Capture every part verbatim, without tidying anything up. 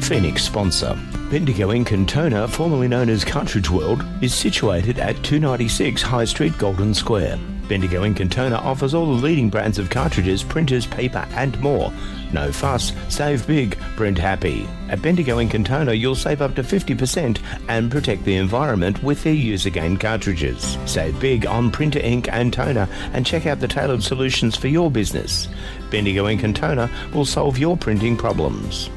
Phoenix sponsor. Bendigo Ink and Toner, formerly known as Cartridge World, is situated at two ninety-six High Street, Golden Square. Bendigo Ink and Toner offers all the leading brands of cartridges, printers, paper and more. No fuss, save big, print happy. At Bendigo Ink and Toner you'll save up to fifty percent and protect the environment with their use-again cartridges. Save big on printer ink and toner and check out the tailored solutions for your business. Bendigo Ink and Toner will solve your printing problems.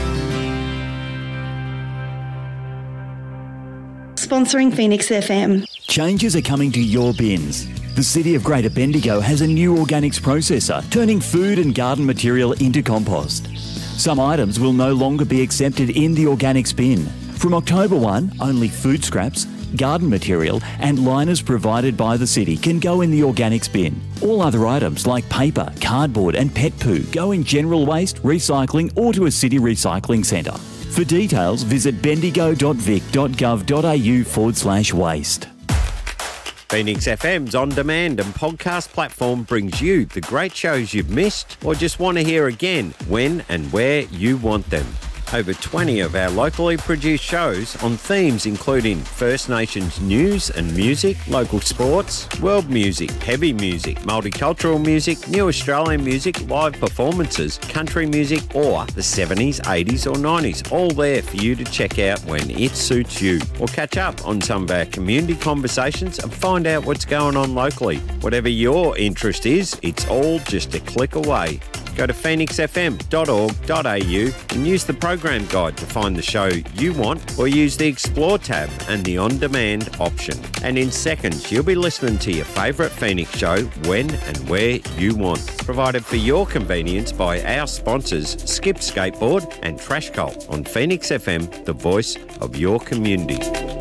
Sponsoring Phoenix F M. Changes are coming to your bins. The City of Greater Bendigo has a new organics processor, turning food and garden material into compost. Some items will no longer be accepted in the organics bin. From October first, only food scraps, garden material and liners provided by the city can go in the organics bin. All other items like paper, cardboard and pet poo go in general waste, recycling or to a city recycling centre. For details, visit bendigo.vic.gov.au forward slash waste. Phoenix F M's on-demand and podcast platform brings you the great shows you've missed or just want to hear again when and where you want them. Over twenty of our locally produced shows on themes including First Nations news and music, local sports, world music, heavy music, multicultural music, new Australian music, live performances, country music or the seventies, eighties or nineties. All there for you to check out when it suits you. Or catch up on some of our community conversations and find out what's going on locally. Whatever your interest is, it's all just a click away. Go to phoenix f m dot org dot a u and use the program guide to find the show you want or use the Explore tab and the On-Demand option. And in seconds, you'll be listening to your favourite Phoenix show when and where you want. Provided for your convenience by our sponsors, Skip Skateboard and Trash Cult on Phoenix F M, the voice of your community.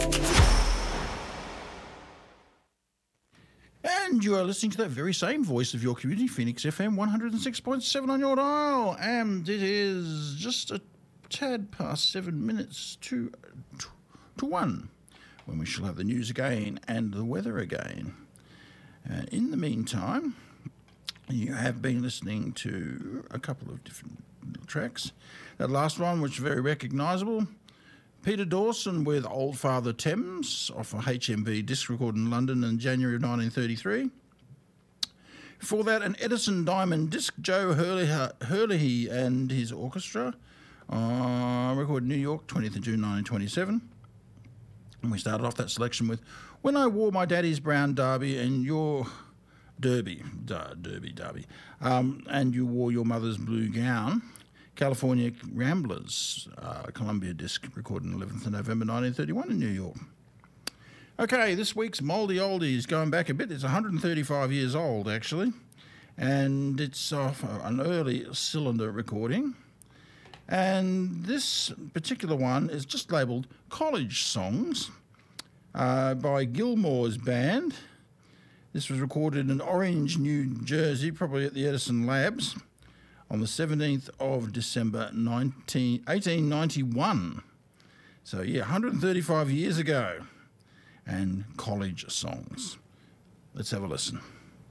And you are listening to that very same voice of your community, Phoenix F M one oh six point seven on your dial. And it is just a tad past seven minutes to, to, to one when we shall have the news again and the weather again. Uh, in the meantime, you have been listening to a couple of different tracks. That last one, which is very recognisable, Peter Dawson with Old Father Thames off a H M V disc recorded in London in January of nineteen thirty-three. Before that, an Edison Diamond disc, Joe Hurley, Hurley and his orchestra, uh, recorded in New York, twentieth of June nineteen twenty-seven. And we started off that selection with When I Wore My Daddy's Brown Derby and Your Derby, Duh, Derby, Derby, um, and You Wore Your Mother's Blue Gown, California Ramblers, uh, Columbia disc, recorded on eleventh of November nineteen thirty-one in New York. Okay, this week's Mouldy Oldie is going back a bit. It's one hundred thirty-five years old, actually, and it's off an early cylinder recording. And this particular one is just labelled College Songs uh, by Gilmore's Band. This was recorded in Orange, New Jersey, probably at the Edison Labs, on the seventeenth of December eighteen ninety-one. So, yeah, one hundred thirty-five years ago. And College Songs. Let's have a listen.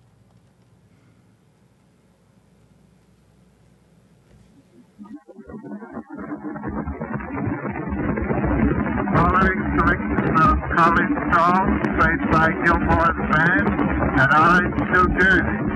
Following selection of College Songs played by Gilmore's Band at Orange, New Jersey.